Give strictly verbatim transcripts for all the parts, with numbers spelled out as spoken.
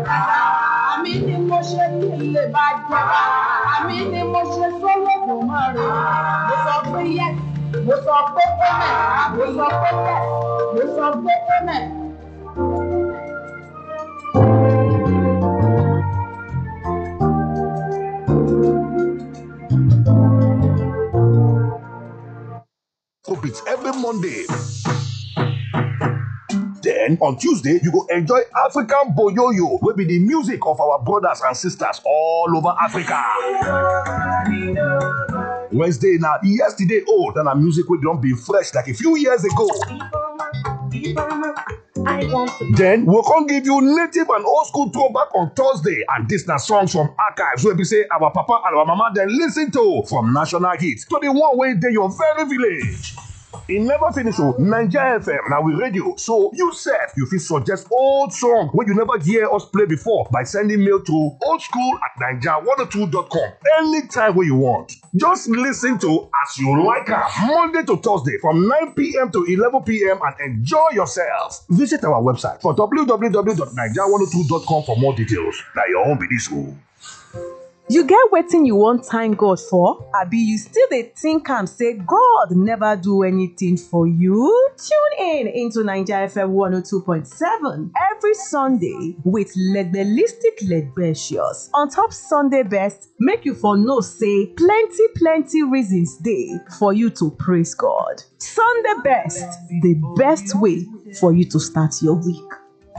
Àmì ni mo ṣe kí n lè bá jẹ. Àmì ni mo ṣe sọ́lọ́dún mọ́rin. Mo sọ pé yes, mo sọ pé amen, mo sọ pé yes, mo sọ pé amen. Hope it's every Monday. Then on Tuesday, you go enjoy African Boyoyo, will be the music of our brothers and sisters all over Africa. Wednesday now, yesterday old, and our music will don't be fresh like a few years ago. Then we'll come give you native and old school throwback on Thursday, and this now songs from archives where we say our papa and our mama then listen to from national hits to the one way they your very village. It never finish oh, Nigeria F M now we radio. So you said you feel suggest old song when you never hear us play before by sending mail to oldschool at naija one oh two dot com anytime when you want. Just listen to as you like her Monday to Thursday from nine p.m. to eleven p.m. and enjoy yourselves. Visit our website for w w w dot naija one oh two dot com for more details. Now your own be this one. You get wetin you wan thank God for? Abi you still dey think am say God never do anything for you? Tune in into Naija F M one oh two point seven every Sunday with Legbelistic Legbetious. On top Sunday best, make you for know say plenty plenty reasons dey for you to praise God. Sunday best, the best way for you to start your week.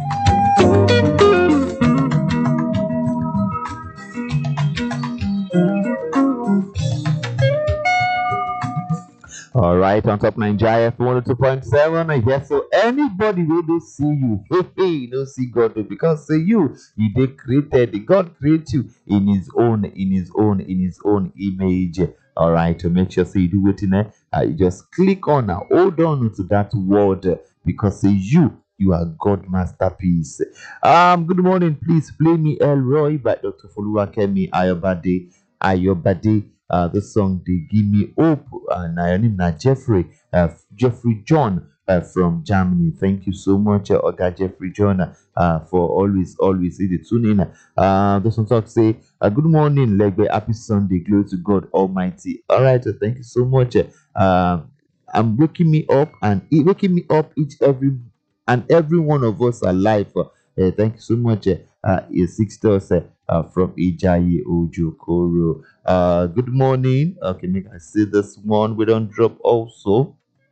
All right, on top Nigeria F one oh two point seven. Yes, so anybody wey dey see you, hey, hey, no see God because say you, you dey created. God create you in His own, in His own, in His own image. All right, to make sure say you do wetin eh, uh, you just click on now, hold on to that word uh, because say you. You are God masterpiece. Um, good morning. Please play me Elroy by Doctor Foluwakemi Ayobade. Ayobade. Uh, the song they give me hope, and I name na Jeffrey, uh, Jeffrey John uh, from Germany. Thank you so much, uh, Oga Jeffrey John, uh, for always, always the tune in. Uh, this one talk say, uh, good morning, Legbe, happy Sunday, glory to God Almighty. All right, uh, thank you so much. Uh, I'm waking me up and e- waking me up each every and every one of us alive. Uh, thank you so much, uh, uh, sisters. Uh, Uh, from Ijayi Ojokoro. Uh, good morning. Okay, make I see this one. We don't drop also.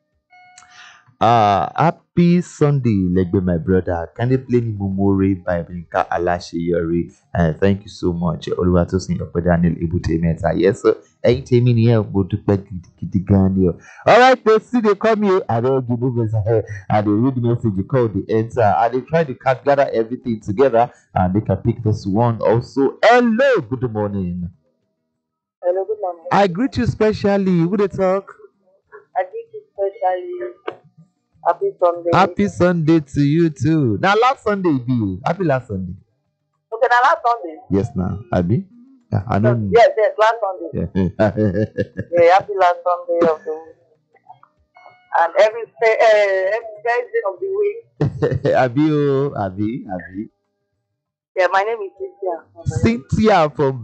Uh, happy Sunday, Legbe, my brother. Can you play me Mumori by Binka Alashiyori? Uh, thank you so much. Oluwatosin Daniel Ebute Meta. Yes, sir. Eight minutes here. Go to bed. All right, they see they come here. I don't give you and they read the message. You call the answer. And they try to gather everything together. And they can pick this one also. Hello, good morning. Hello, good morning. I greet you specially. Who they talk? I greet you specially. Happy Sunday. Happy Sunday to you too. Now last Sunday be happy last Sunday. Okay, now last Sunday. Yes, now Abi. Yeah, I know. No, yes, yes, last Sunday. Yeah. Yeah, happy last Sunday of the week. And every uh, every Thursday of the week. Abi, oh, Abi, Abi. Yeah, my name is Cynthia. Cynthia from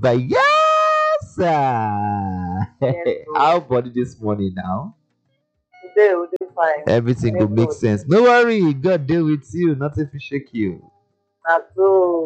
Bayelsa. Yes, How about it this morning now? Today will be fine. Everything will make sense. No worry, God deal with you. Nothing to shake you. That's so.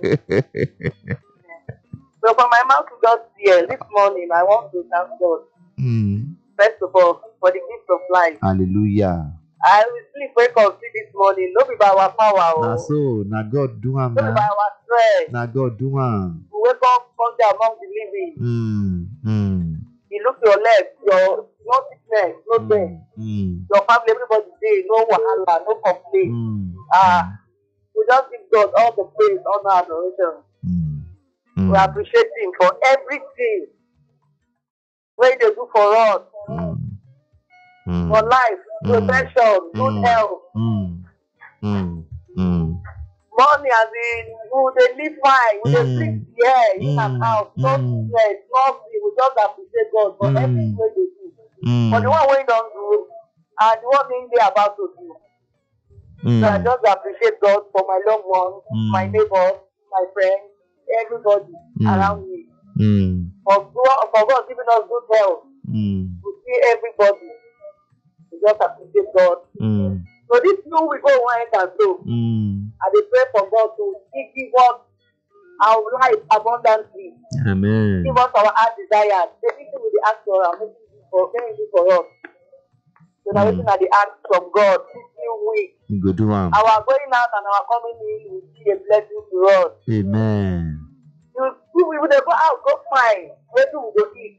So for my mouth to just hear this morning, I want to thank God. Mm. First of all, for the gift of life. Hallelujah. I will sleep, wake up, see this morning. No be by our power. Na so, na God do am No be na. by our strength. Na God do am. You wake up, come there among the living. Mm. Mm. You look your left, your no sickness, no pain. Mm. Your family, everybody there, no wahala, no complaint. Mm. Ah, we just give God all the praise, honor, adoration. Mm. Mm. We appreciate Him for everything what they do for us, Mm. Mm. for life, Mm. protection, good Mm. health, Mm. Mm. Mm. money, as in we dey live fine, we dey Mm. sleep here in and Mm. out, no Mm. stress, nothing. We just appreciate God for Mm. everything wey they do, Mm. for the one wey He don do and the one He dey about to do. Mm. So I just appreciate God for my loved ones, Mm. my neighbors, my friends, everybody Mm. around me. Mm. For God, for God giving us good health Mm. to see everybody. We just appreciate God. Mm. So this new we go one and so. Mm. And they pray for God to still give us our life abundantly. Amen. Give us our heart desires. Everything we ask for, and making it for making it for us. So now Mm. waiting at the ask from God this new week. You go do one. Our going out and our coming in will be a blessing to us. Amen. You see, we will go out, go fine. Where do we go eat?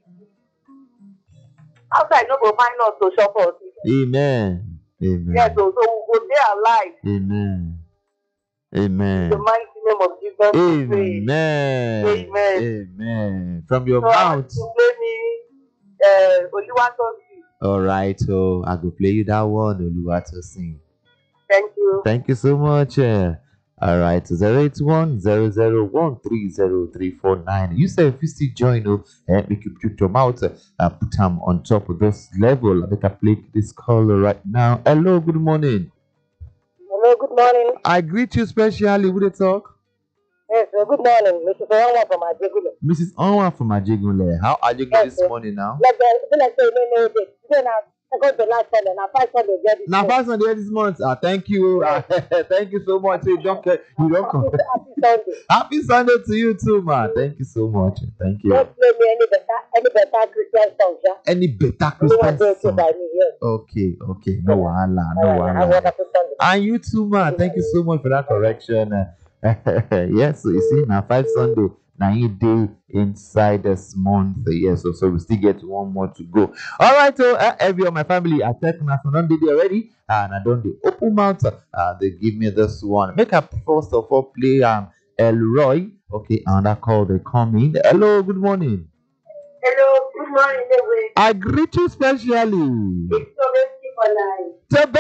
Outside, no go find us to shop us. Amen. Amen. Yes, so, so we go there alive. Amen. In Amen. the mighty name of Jesus, we pray. Amen. Amen. Amen. From your So I want mouth. to play me uh, Oluwatosi. All right. So I will play you that one, Oluwatosin. Thank you. Thank you so much. Uh, all right. zero eight one zero zero one three zero three four nine. You say if you still join, oh, eh, make you put your mouth, uh, put them on top of this level. I make I play this caller right now. Hello. Good morning. Hello, good morning. I greet you specially with a talk. Yes, uh, good morning. Missus Owa from Ajegule. Missus Onwa from Ajegunle. How are you Yes, this sir. morning now? Like the, like say, no, no, no. Then I go to last Sunday, and I find Sunday get this. Now, first on the this month. Uh, thank you. Uh, thank you so much. You don't care. You don't come. Happy Sunday. Happy Sunday to you too, man. Thank you so much. Thank you. Don't play me any better, any better Christian song, yeah? Any better Anyone Christian do it song? by me, yes. Okay, okay. No wahala, no All right, have a wahala. wonderful Sunday. And you too, man. Thank you so much for that correction. Uh, yes, so you see, now five Sunday, now you day inside this month. Yes, so, so we still get one more to go. All right, so uh, every of my family, I check my phone did already, and I don't do open mouth. Uh, they give me this one. Make a first of all play um Elroy. Okay, and I call they come in. Hello, good morning. Hello, good morning, everyone. I greet you specially. It's Tobeski for life.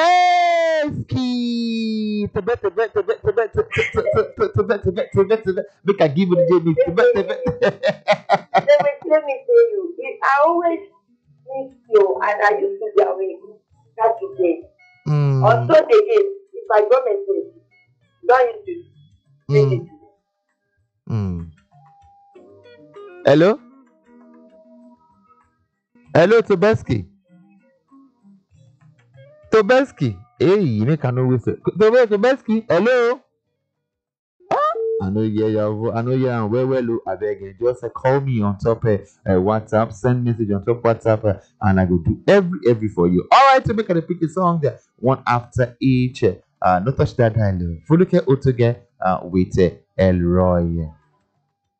Tobeski! Tobe, Tobe, Tobe, Tobe, Tobe, Tobe, Tobe, Tobe, Tobe. Make I give you the J B. Tobe, Tobe. Let me, let me tell you, it, I always miss you, and I used to be away. That's the day. Mm, On Sunday, if I go message, don't you send it to me. mm. Hello? Hello, Tobeski. Tobeski. Hey, make I know with it. Tobe, Tobeski. Hello? I know yeah, yeah, I know yeah, well, well, I beg you. Just uh, call me on top of uh, WhatsApp, send message on top of WhatsApp, uh, and I will do every every for you. All right, to make a pick a song, uh, one after each. Uh, no touch that dialogue. Follow Otoge uh, with uh, Elroy.